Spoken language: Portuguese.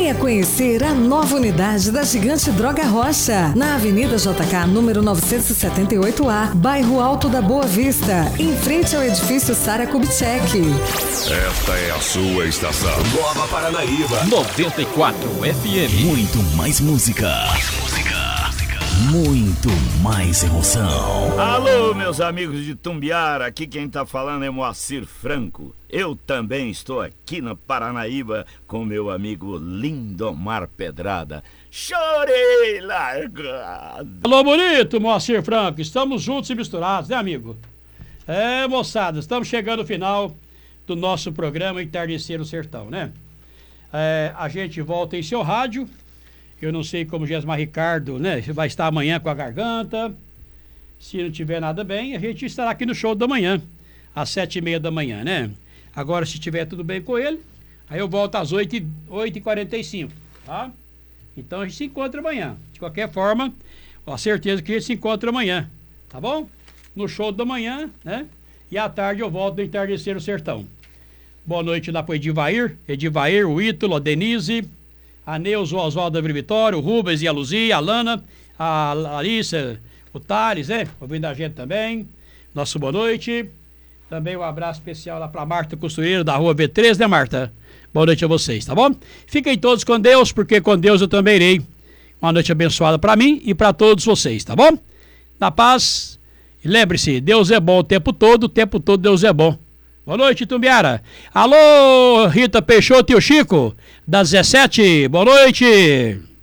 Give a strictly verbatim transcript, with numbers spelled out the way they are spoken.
Venha conhecer a nova unidade da Gigante Droga Rocha, na Avenida J K, número novecentos e setenta e oito A, bairro Alto da Boa Vista, em frente ao edifício Sara Kubitschek. Esta é a sua estação. Nova Paranaíba. noventa e quatro F M. Muito mais música. Mais música. Muito mais emoção. Alô, meus amigos de Tumbiara, aqui quem tá falando é Moacir Franco. Eu também estou aqui na Paranaíba com meu amigo Lindomar Pedrada. Chorei largado. Alô, bonito, Moacir Franco. Estamos juntos e misturados, né, amigo? É, moçada, estamos chegando ao final do nosso programa Entardecer no Sertão, né? É, a gente volta em seu rádio. Eu não sei como o Gesmar Ricardo, né, vai estar amanhã com a garganta. Se não tiver nada bem, a gente estará aqui no show da manhã, às sete e meia da manhã, né? Agora, se tiver tudo bem com ele, aí eu volto às oito e quarenta e cinco, tá? Então a gente se encontra amanhã. De qualquer forma, com a certeza que a gente se encontra amanhã, tá bom? No show da manhã, né? E à tarde eu volto no Entardecer no Sertão. Boa noite lá pro Edivair, Edivair, o Ítalo, a Denise, a Neuza, o Oswaldo, a Vitória, o Rubens e a Luzia, a Lana, a Larissa, o Thales, né? Ouvindo a gente também. Nosso boa noite. Também um abraço especial lá pra Marta Costureira, da rua V três, né, Marta? Boa noite a vocês, tá bom? Fiquem todos com Deus, porque com Deus eu também irei. Uma noite abençoada pra mim e pra todos vocês, tá bom? Na paz. E lembre-se, Deus é bom o tempo todo, o tempo todo Deus é bom. Boa noite, Tumbiara. Alô, Rita Peixoto e o Chico, das dezessete. Boa noite.